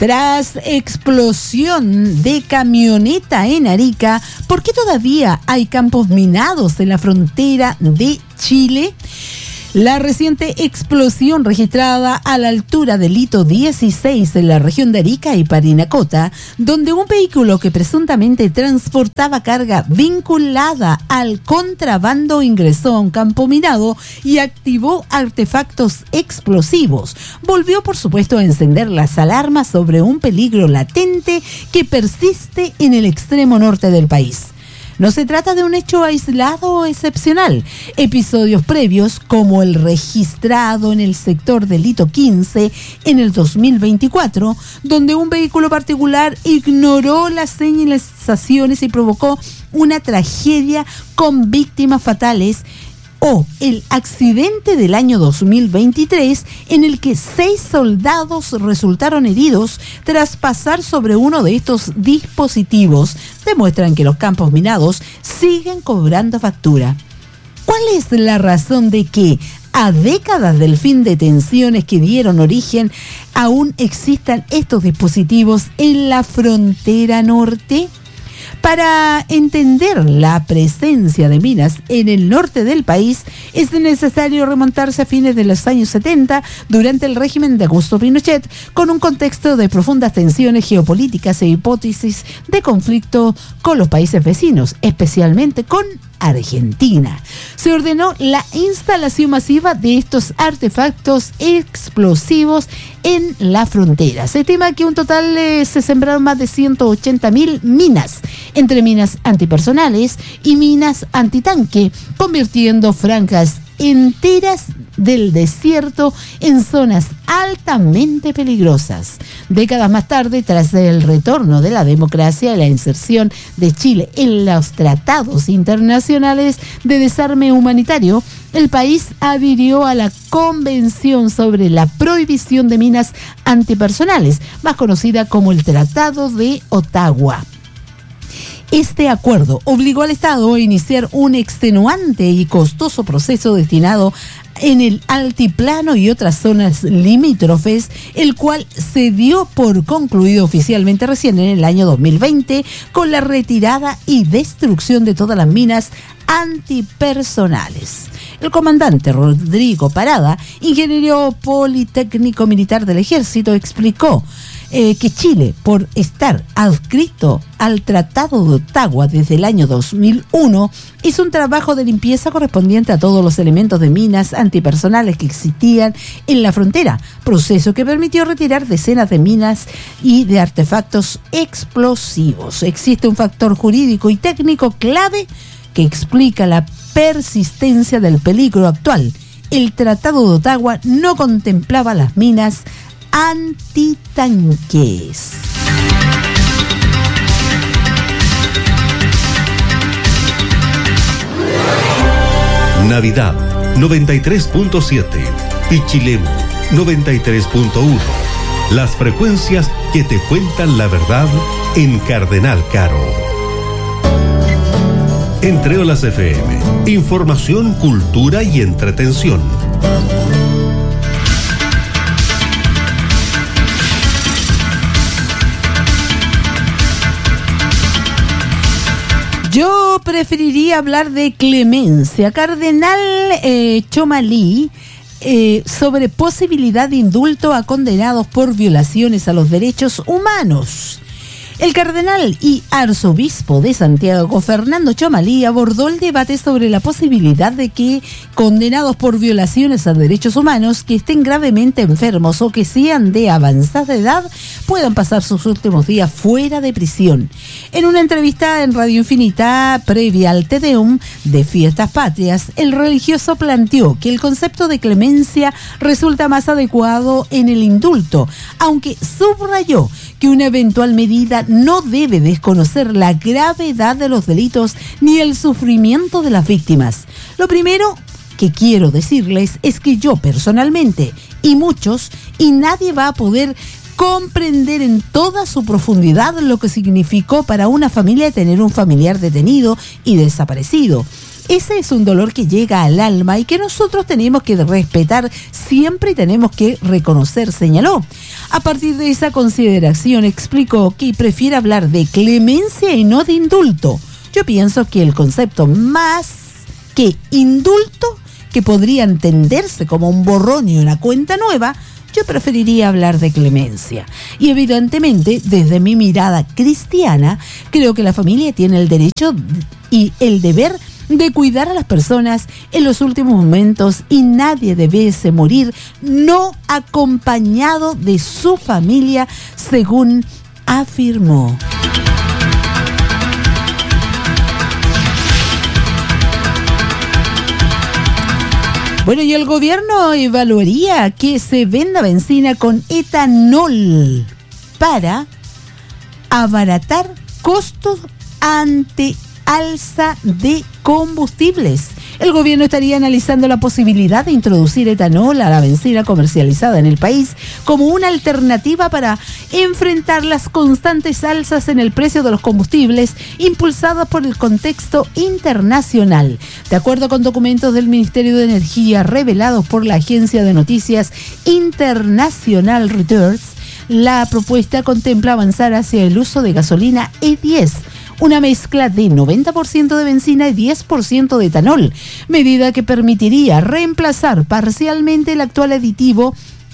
Tras explosión de camioneta en Arica, ¿por qué todavía hay campos minados en la frontera de Chile? La reciente explosión registrada a la altura del hito 16 en la región de Arica y Parinacota, donde un vehículo que presuntamente transportaba carga vinculada al contrabando ingresó a un campo minado y activó artefactos explosivos, volvió por supuesto a encender las alarmas sobre un peligro latente que persiste en el extremo norte del país. No se trata de un hecho aislado o excepcional. Episodios previos, como el registrado en el sector del hito 15 en el 2024, donde un vehículo particular ignoró las señalizaciones y provocó una tragedia con víctimas fatales, o el accidente del año 2023 en el que 6 soldados resultaron heridos tras pasar sobre uno de estos dispositivos, demuestran que los campos minados siguen cobrando factura. ¿Cuál es la razón de que, a décadas del fin de tensiones que dieron origen, aún existan estos dispositivos en la frontera norte? Para entender la presencia de minas en el norte del país, es necesario remontarse a fines de los años 70, durante el régimen de Augusto Pinochet, con un contexto de profundas tensiones geopolíticas e hipótesis de conflicto con los países vecinos, especialmente con Argentina. Se ordenó la instalación masiva de estos artefactos explosivos en la frontera. Se estima que un total se sembraron más de 180.000 minas, entre minas antipersonales y minas antitanque, convirtiendo franjas enteras del desierto en zonas altamente peligrosas. Décadas más tarde, tras el retorno de la democracia y la inserción de Chile en los tratados internacionales de desarme humanitario, el país adhirió a la Convención sobre la Prohibición de Minas Antipersonales, más conocida como el Tratado de Ottawa. Este acuerdo obligó al Estado a iniciar un extenuante y costoso proceso destinado en el altiplano y otras zonas limítrofes, el cual se dio por concluido oficialmente recién en el año 2020 con la retirada y destrucción de todas las minas antipersonales. El comandante Rodrigo Parada, ingeniero politécnico militar del Ejército, explicó que Chile, por estar adscrito al Tratado de Ottawa desde el año 2001, hizo un trabajo de limpieza correspondiente a todos los elementos de minas antipersonales que existían en la frontera, proceso que permitió retirar decenas de minas y de artefactos explosivos. Existe un factor jurídico y técnico clave que explica la persistencia del peligro actual. El Tratado de Ottawa no contemplaba las minas antitanques. Navidad 93.7, Pichilemu 93.1. Las frecuencias que te cuentan la verdad en Cardenal Caro. Entre Olas FM, información, cultura y entretención. Yo preferiría hablar de clemencia. Cardenal Chomalí, sobre posibilidad de indulto a condenados por violaciones a los derechos humanos. El cardenal y arzobispo de Santiago, Fernando Chomalí, abordó el debate sobre la posibilidad de que condenados por violaciones a derechos humanos que estén gravemente enfermos o que sean de avanzada edad puedan pasar sus últimos días fuera de prisión. En una entrevista en Radio Infinita previa al Te Deum de Fiestas Patrias, el religioso planteó que el concepto de clemencia resulta más adecuado en el indulto, aunque subrayó que una eventual medida no debe desconocer la gravedad de los delitos ni el sufrimiento de las víctimas. Lo primero que quiero decirles es que yo personalmente, y muchos, y nadie va a poder comprender en toda su profundidad lo que significó para una familia tener un familiar detenido y desaparecido. Ese es un dolor que llega al alma y que nosotros tenemos que respetar siempre y tenemos que reconocer, señaló. A partir de esa consideración explicó que prefiere hablar de clemencia y no de indulto. Yo pienso que el concepto más que indulto, que podría entenderse como un borrón y una cuenta nueva, yo preferiría hablar de clemencia. Y evidentemente, desde mi mirada cristiana, creo que la familia tiene el derecho y el deber de cuidar a las personas en los últimos momentos y nadie debiese morir no acompañado de su familia, según afirmó. Bueno, y el gobierno evaluaría que se venda benzina con etanol para abaratar costos ante alza de combustibles. El gobierno estaría analizando la posibilidad de introducir etanol a la benzina comercializada en el país como una alternativa para enfrentar las constantes alzas en el precio de los combustibles impulsadas por el contexto internacional. De acuerdo con documentos del Ministerio de Energía revelados por la agencia de noticias internacional Reuters, la propuesta contempla avanzar hacia el uso de gasolina E10, una mezcla de 90% de benzina y 10% de etanol, medida que permitiría reemplazar parcialmente el actual aditivo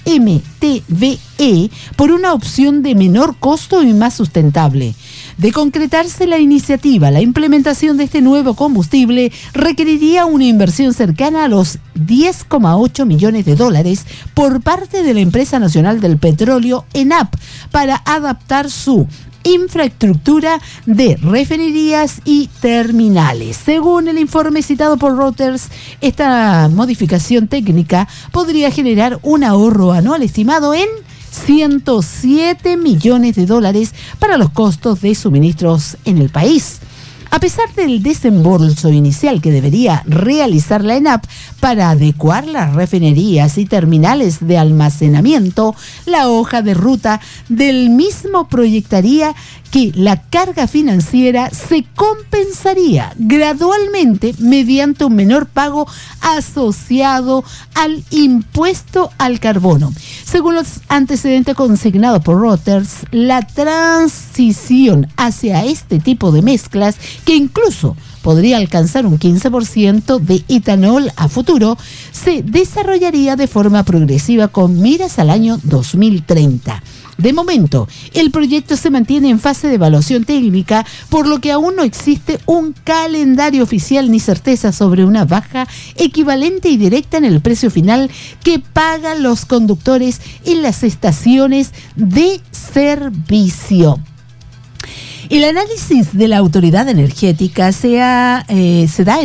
MTBE por una opción de menor costo y más sustentable. De concretarse la iniciativa, la implementación de este nuevo combustible requeriría una inversión cercana a los $10,8 millones por parte de la Empresa Nacional del Petróleo, ENAP, para adaptar su infraestructura de refinerías y terminales. Según el informe citado por Reuters, esta modificación técnica podría generar un ahorro anual estimado en $107 millones para los costos de suministros en el país. A pesar del desembolso inicial que debería realizar la ENAP para adecuar las refinerías y terminales de almacenamiento, la hoja de ruta del mismo proyectaría que la carga financiera se compensaría gradualmente mediante un menor pago asociado al impuesto al carbono. Según los antecedentes consignados por Reuters, la transición hacia este tipo de mezclas, que incluso podría alcanzar un 15% de etanol a futuro, se desarrollaría de forma progresiva con miras al año 2030. De momento, el proyecto se mantiene en fase de evaluación técnica, por lo que aún no existe un calendario oficial ni certeza sobre una baja equivalente y directa en el precio final que pagan los conductores en las estaciones de servicio. El análisis de la autoridad energética se da